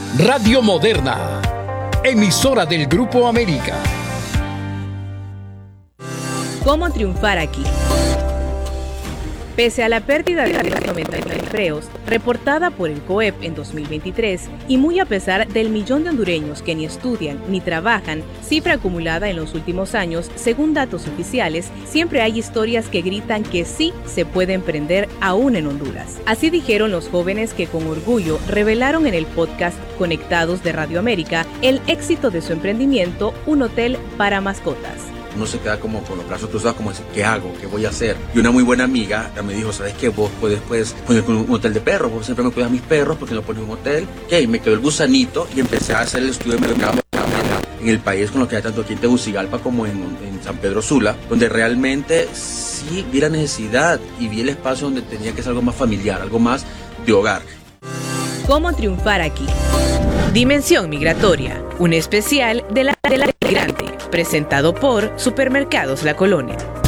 Radio Moderna, emisora del Grupo América. ¿Cómo triunfar aquí? Pese a la pérdida de 90.000 empleos reportada por el COEP en 2023 y muy a pesar del millón de hondureños que ni estudian ni trabajan, cifra acumulada en los últimos años, según datos oficiales, siempre hay historias que gritan que sí se puede emprender aún en Honduras. Así dijeron los jóvenes que con orgullo revelaron en el podcast Conectados de Radio América el éxito de su emprendimiento, un hotel para mascotas. Uno se queda como con los brazos cruzados, como decir, ¿qué hago? ¿Qué voy a hacer? Y una muy buena amiga me dijo, ¿sabes qué? Vos puedes poner un hotel de perros, vos siempre me cuidas a mis perros, porque no pones un hotel. ¿Qué? Y me quedó el gusanito y empecé a hacer el estudio de mercado en el país, con lo que hay tanto aquí en Tegucigalpa como en San Pedro Sula, donde realmente sí vi la necesidad y vi el espacio donde tenía que ser algo más familiar, algo más de hogar. ¿Cómo triunfar aquí? Dimensión Migratoria, un especial de la migrante, presentado por Supermercados La Colonia.